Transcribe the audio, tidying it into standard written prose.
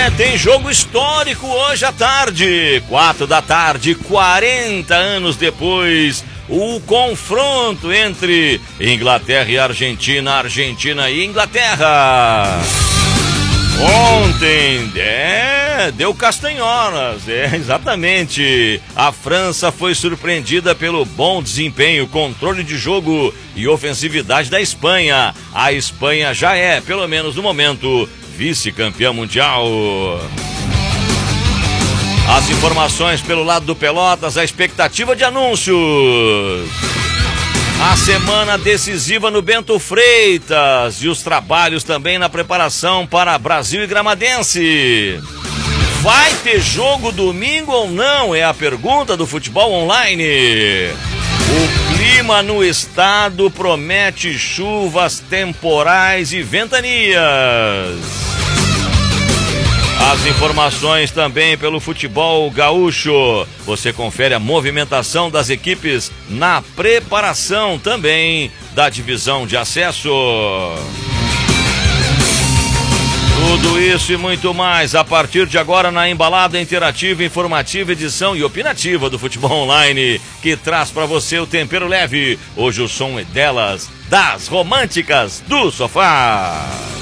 Tem jogo histórico hoje à tarde, 4 da tarde, 40 anos depois, o confronto entre Inglaterra e Argentina, Argentina e Inglaterra. Ontem, deu castanholas, exatamente. A França foi surpreendida pelo bom desempenho, controle de jogo e ofensividade da Espanha. A Espanha já é, pelo menos no momento, vice-campeã mundial. As informações pelo lado do Pelotas, a expectativa de anúncios. A semana decisiva no Bento Freitas e os trabalhos também na preparação para Brasil e Gramadense. Vai ter jogo domingo ou não? É a pergunta do futebol online. O clima no estado promete chuvas temporais e ventanias. As informações também pelo futebol gaúcho. Você confere a movimentação das equipes na preparação também da divisão de acesso. Tudo isso e muito mais a partir de agora na embalada interativa, informativa, edição e opinativa do Futebol Online, que traz para você o tempero leve. Hoje o som é delas, das românticas do sofá.